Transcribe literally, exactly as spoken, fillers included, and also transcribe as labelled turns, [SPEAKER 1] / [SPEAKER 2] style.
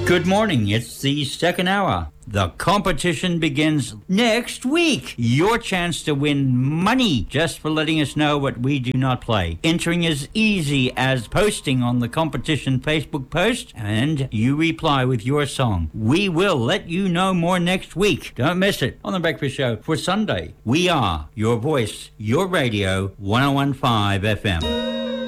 [SPEAKER 1] Good morning. It's the second hour. The competition begins next week. Your chance to win money just for letting us know what we do not play. Entering is easy as posting on the competition Facebook post, and you reply with your song. We will let you know more next week. Don't miss it on the Breakfast Show for Sunday. We are your voice, your radio, one oh one point five F M.